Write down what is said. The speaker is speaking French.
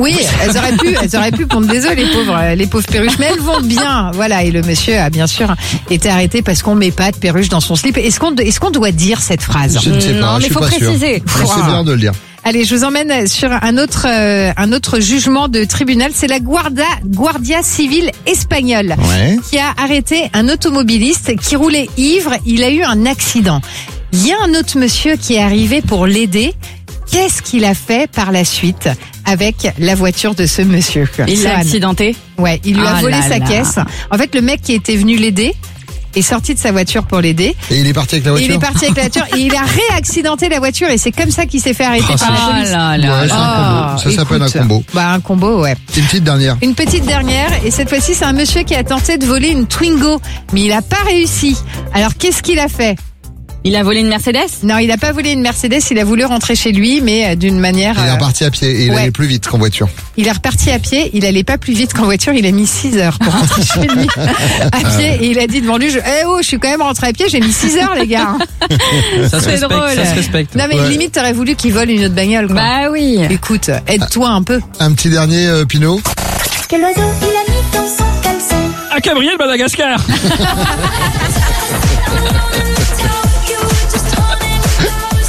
Oui, elles auraient pu pondre des œufs, les pauvres perruches, mais elles vont bien. Voilà, et le monsieur a bien sûr été arrêté parce qu'on met pas de perruche dans son slip. Est-ce qu'on doit dire cette phrase? Je ne sais pas, Non, mais je suis faut pas sûr. préciser. C'est bien de le dire. Allez, je vous emmène sur un autre jugement de tribunal. C'est la Guardia Civile espagnole Ouais. qui a arrêté un automobiliste qui roulait ivre. Il a eu un accident. Il y a un autre monsieur qui est arrivé pour l'aider. Qu'est-ce qu'il a fait par la suite avec la voiture de ce monsieur? Il l'a Johan. accidenté. Ouais, il lui a Ah volé là sa là. caisse. En fait, le mec qui était venu l'aider est sorti de sa voiture pour l'aider. Et il est parti avec la Et voiture. il est parti avec la voiture et il a réaccidenté la voiture et c'est comme ça qu'il s'est fait arrêter Ah, par la Ah police. là là. Ouais, c'est un combo. Ça s'appelle un écoute, combo. Bah un combo, ouais. Une petite dernière. Une petite dernière et cette fois-ci c'est un monsieur qui a tenté de voler une Twingo, mais il a pas réussi. Alors qu'est-ce qu'il a fait? Il a volé une Mercedes? Non, il a pas volé une Mercedes, il a voulu rentrer chez lui, mais d'une manière. Il est reparti à pied et il ouais. allait plus vite qu'en voiture. Il est reparti à pied, il allait pas plus vite qu'en voiture, il a mis 6 heures pour rentrer chez lui à pied et il a dit devant lui, je suis quand même rentré à pied, j'ai mis 6 heures les gars. Ça se C'est respecte, drôle. ça se respecte. Non mais Ouais. limite t'aurais voulu qu'il vole une autre bagnole quoi. Bah oui. Écoute, aide-toi un peu. Un petit dernier, Pinot. Quel oiseau il a mis dans son caleçon? Un cabrier de Madagascar.